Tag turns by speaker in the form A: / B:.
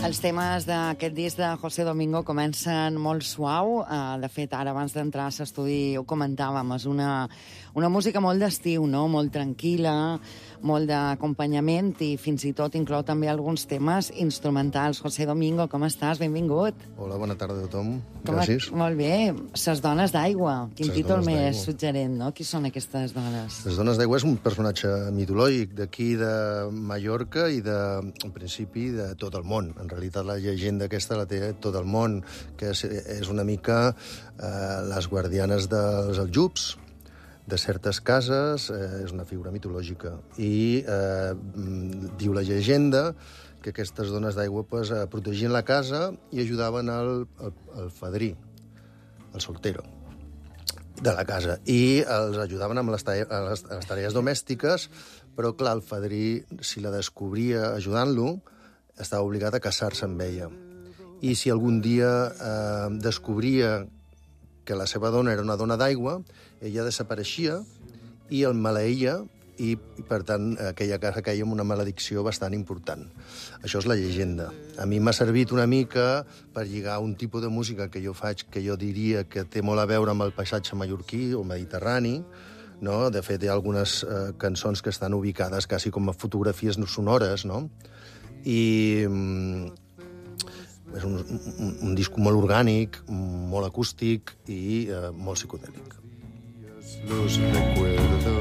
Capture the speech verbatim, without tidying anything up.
A: Els temes d'aquest disc de José Domingo comencen molt suau. Uh, de fet, ara, abans d'entrar a l'estudi, ho comentàvem, és una, una música molt d'estiu, no? Molt tranquil·la, molt d'acompanyament i fins i tot inclou també alguns temes instrumentals. José Domingo, com estàs? Benvingut.
B: Hola, bona tarda a tothom.
A: Com
B: Gràcies.
A: A... Molt bé. Ses dones d'aigua. Quin
B: Ses
A: títol
B: dones
A: més suggerent, no? Qui són aquestes dones?
B: Les dones d'aigua és un personatge mitològic d'aquí de Mallorca i, de, en principi, de tot el món. En realitat, la llegenda aquesta la té tot el món, que és, és una mica eh, les guardianes dels aljubs, de certes cases, eh, és una figura mitològica. I eh, diu la llegenda que aquestes dones d'aigua pues, eh, protegien la casa i ajudaven al, al, al fadrí, el soltero, de la casa. I els ajudaven amb les, les, les tarees domèstiques, però, clar, el fadrí, si la descobria ajudant-lo, estava obligat a casar-se amb ella. I si algun dia eh, descobria que la seva dona era una dona d'aigua, ella desapareixia i el maleïa i, i, per tant, aquella casa caia amb una maledicció bastant important. Això és la llegenda. A mi m'ha servit una mica per lligar un tipus de música que jo faig, que jo diria que té molt a veure amb el paisatge mallorquí o mediterrani, no? De fet, hi ha algunes eh, cançons que estan ubicades quasi com a fotografies sonores, no? I és un, un, un disc molt orgànic, molt acústic i eh, molt psicodèlic. Los recuerdos